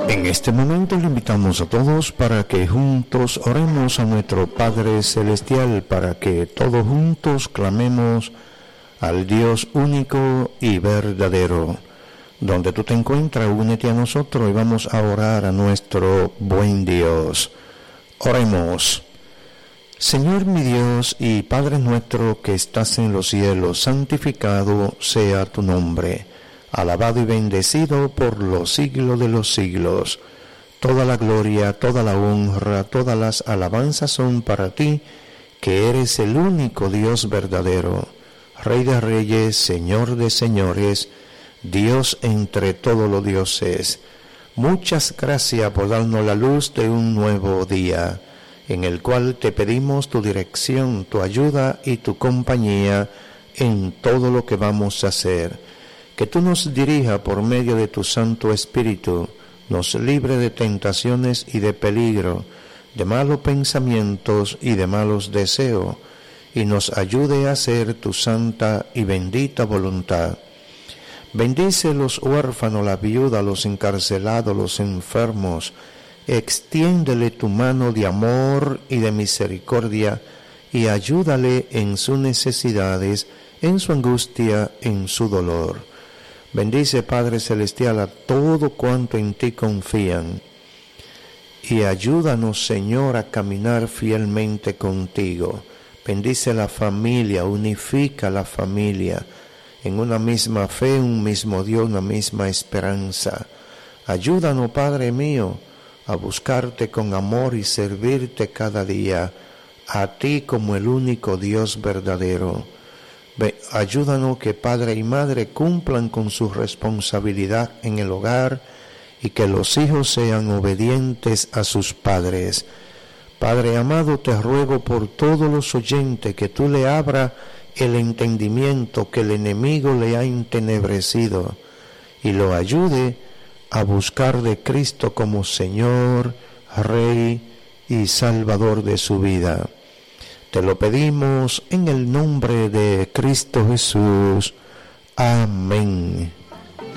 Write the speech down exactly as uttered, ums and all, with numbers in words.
En este momento le invitamos a todos para que juntos oremos a nuestro Padre Celestial, para que todos juntos clamemos al Dios único y verdadero. Donde tú te encuentras, únete a nosotros y vamos a orar a nuestro buen Dios. Oremos. Señor mi Dios y Padre nuestro que estás en los cielos, santificado sea tu nombre. Alabado y bendecido por los siglos de los siglos. Toda la gloria, toda la honra, todas las alabanzas son para ti, que eres el único Dios verdadero, Rey de reyes, Señor de señores, Dios entre todos los dioses. Muchas gracias por darnos la luz de un nuevo día, en el cual te pedimos tu dirección, tu ayuda y tu compañía en todo lo que vamos a hacer. Que tú nos dirijas por medio de tu Santo Espíritu, nos libre de tentaciones y de peligro, de malos pensamientos y de malos deseos, y nos ayude a hacer tu santa y bendita voluntad. Bendice los huérfanos, la viuda, los encarcelados, los enfermos. Extiéndele tu mano de amor y de misericordia, y ayúdale en sus necesidades, en su angustia, en su dolor. Bendice, Padre Celestial, a todo cuanto en ti confían, y ayúdanos, Señor, a caminar fielmente contigo. Bendice la familia, unifica la familia en una misma fe, un mismo Dios, una misma esperanza. Ayúdanos, Padre mío, a buscarte con amor y servirte cada día, a ti como el único Dios verdadero. Ayúdanos que padre y madre cumplan con su responsabilidad en el hogar y que los hijos sean obedientes a sus padres. Padre amado, te ruego por todos los oyentes que tú le abras el entendimiento que el enemigo le ha entenebrecido y lo ayude a buscar de Cristo como Señor, Rey y Salvador de su vida. Te lo pedimos en el nombre de Cristo Jesús. Amén.